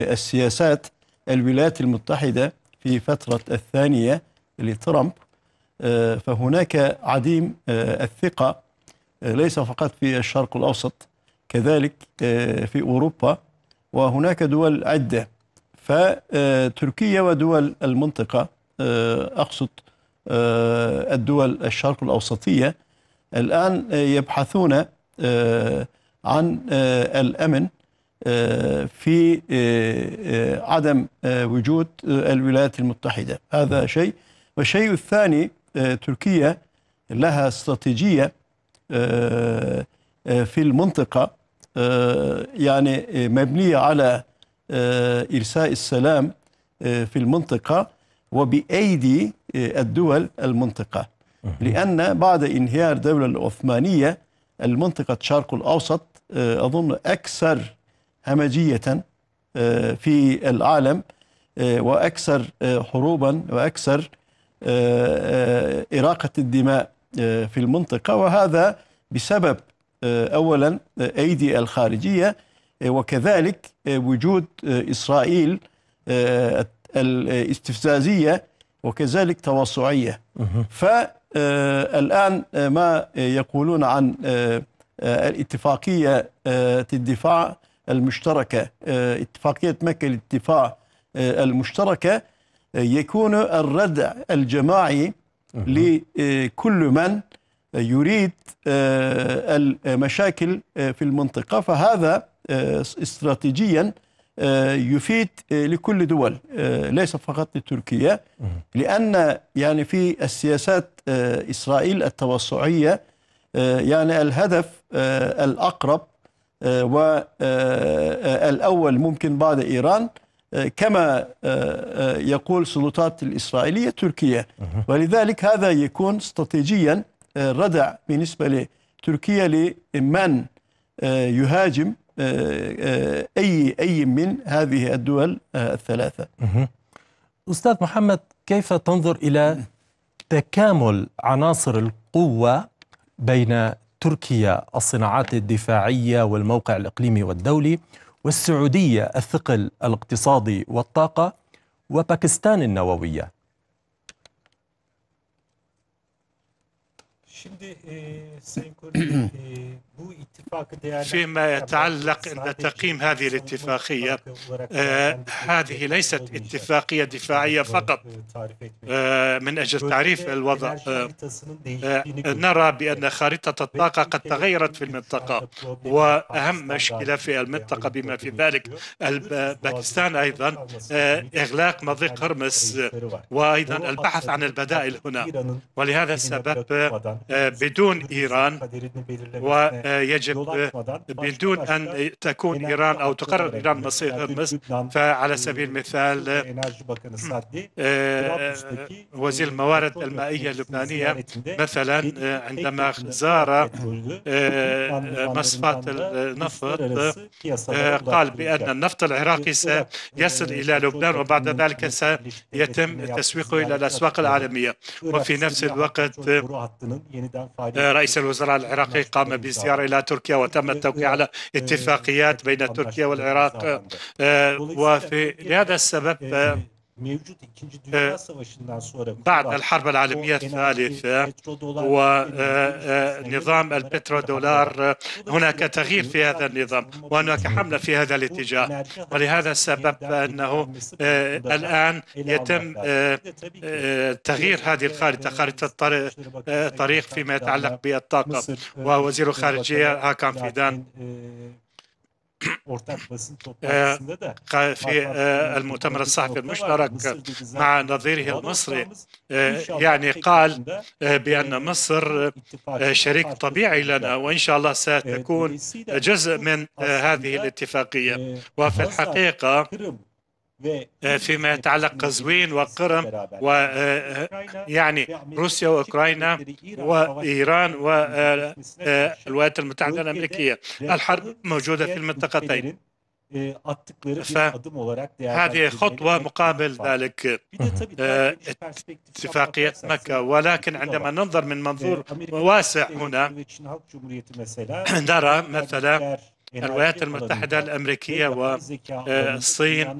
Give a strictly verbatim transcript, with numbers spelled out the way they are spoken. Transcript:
السياسات الولايات المتحدة في فترة الثانية لترامب، فهناك عديم الثقة ليس فقط في الشرق الأوسط، كذلك في أوروبا، وهناك دول عدة. فتركيا ودول المنطقة، أقصد الدول الشرق الأوسطية، الآن يبحثون عن الأمن في عدم وجود الولايات المتحدة. هذا شيء. والشيء الثاني، تركيا لها استراتيجية في المنطقة، يعني مبنية على إرساء السلام في المنطقة وبأيدي الدول المنطقة، لأن بعد انهيار الدولة العثمانية المنطقة الشرق الأوسط أظن أكثر همجية في العالم، وأكثر حروبا، وأكثر إراقة الدماء في المنطقة، وهذا بسبب أولا أيدي الخارجية، وكذلك وجود إسرائيل الاستفزازية وكذلك توسعية. فالآن ما يقولون عن الاتفاقية الدفاع المشتركة، اتفاقية مكة للدفاع المشتركة، يكون الردع الجماعي لكل من يريد المشاكل في المنطقة. فهذا استراتيجيا يفيد لكل دول، ليس فقط لتركيا، لأن يعني في السياسات إسرائيل التوسعية يعني الهدف الأقرب والأول ممكن بعد إيران، كما يقول السلطات الإسرائيلية، تركيا. ولذلك هذا يكون استراتيجيا ردع بالنسبة لتركيا لمن يهاجم أي أي من هذه الدول الثلاثة. أستاذ محمد، كيف تنظر إلى تكامل عناصر القوة بين تركيا الصناعات الدفاعية والموقع الإقليمي والدولي، والسعودية الثقل الاقتصادي والطاقة، وباكستان النووية؟ فيما يتعلق عند تقييم هذه الاتفاقية، آه هذه ليست اتفاقية دفاعية فقط. آه من أجل تعريف الوضع، آه آه نرى بأن خارطة الطاقة قد تغيرت في المنطقة، وأهم مشكلة في المنطقة بما في ذلك باكستان أيضا آه إغلاق مضيق هرمز، وأيضا البحث عن البدائل هنا. ولهذا السبب آه بدون إيران، ويجب بدون أن تكون إيران أو تقرر إيران مصير هرمز. فعلى سبيل المثال وزير الموارد المائية اللبنانية مثلا عندما زار مصفاة النفط قال بأن النفط العراقي سيصل إلى لبنان، وبعد ذلك سيتم تسويقه إلى الأسواق العالمية. وفي نفس الوقت رئيس الوزراء العراقي قام بزيارة إلى تركيا، وتم التوقيع على اتفاقيات بين تركيا والعراق. وفي لهذا السبب بعد الحرب العالمية الثالثة ونظام البترودولار هناك تغيير في هذا النظام، وهناك حملة في هذا الاتجاه. ولهذا السبب أنه الآن يتم تغيير هذه الخارطة، خارطة الطريق فيما يتعلق بالطاقة. ووزير الخارجية هاكان فيدان في المؤتمر الصحفي المشترك مع نظيره المصري يعني قال بأن مصر شريك طبيعي لنا، وإن شاء الله ستكون جزء من هذه الاتفاقية. وفي الحقيقة فيما يتعلق قزوين وقرم، ويعني روسيا وأوكرانيا وإيران والولايات المتحدة الأمريكية، الحرب موجودة في المنطقتين. فهذه خطوة مقابل ذلك اتفاقية مكة. ولكن عندما ننظر من منظور واسع هنا نرى مثلا الولايات المتحدة الأمريكية والصين